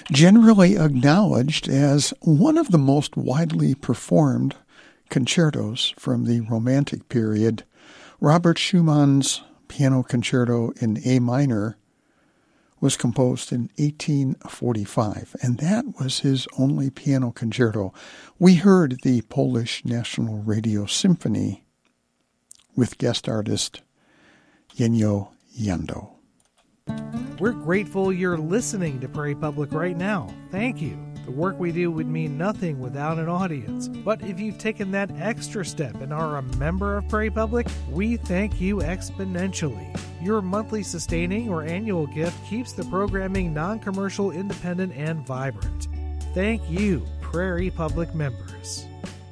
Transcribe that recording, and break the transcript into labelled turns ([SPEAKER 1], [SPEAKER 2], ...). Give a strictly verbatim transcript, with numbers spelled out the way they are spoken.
[SPEAKER 1] Generally acknowledged as one of the most widely performed concertos from the Romantic period, Robert Schumann's Piano Concerto in A minor was composed in eighteen forty-five, and that was his only piano concerto. We heard the Polish National Radio Symphony with guest artist Jenio Jando.
[SPEAKER 2] We're grateful you're listening to Prairie Public right now. Thank you. The work we do would mean nothing without an audience. But if you've taken that extra step and are a member of Prairie Public, we thank you exponentially. Your monthly sustaining or annual gift keeps the programming non-commercial, independent, and vibrant. Thank you, Prairie Public members.